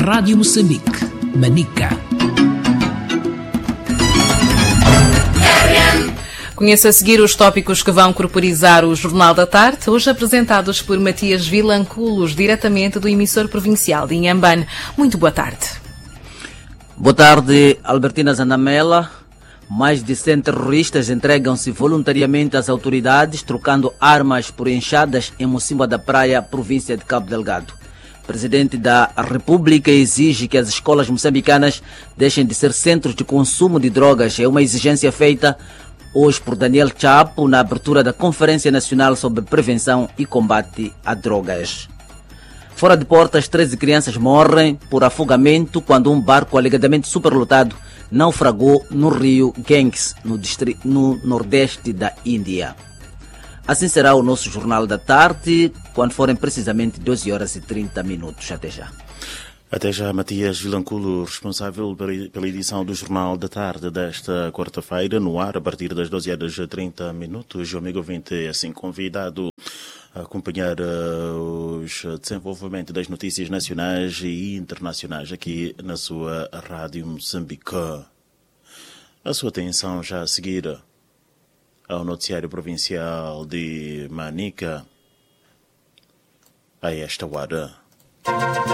Rádio Moçambique, Manica. Conheça a seguir os tópicos que vão corporizar o Jornal da Tarde, hoje apresentados por Matias Vilanculos, diretamente do emissor provincial de Inhambane. Muito boa tarde. Boa tarde, Albertina Zanamela. Mais de 100 terroristas entregam-se voluntariamente às autoridades, trocando armas por enxadas em Mocimboa da Praia, província de Cabo Delgado. O presidente da República exige que as escolas moçambicanas deixem de ser centros de consumo de drogas. É uma exigência feita hoje por Daniel Chapo na abertura da Conferência Nacional sobre Prevenção e Combate a Drogas. Fora de portas, 13 crianças morrem por afogamento quando um barco alegadamente superlotado naufragou no rio Ganges, no nordeste da Índia. Assim será o nosso Jornal da Tarde, quando forem precisamente 12 horas e 30 minutos. Até já. Até já, Matias Vilanculo, responsável pela edição do Jornal da Tarde desta quarta-feira, no ar a partir das 12 horas e 30 minutos. O amigo ouvinte é assim convidado a acompanhar os desenvolvimentos das notícias nacionais e internacionais aqui na sua Rádio Moçambique. A sua atenção já a seguir ao noticiário provincial de Manica a esta hora.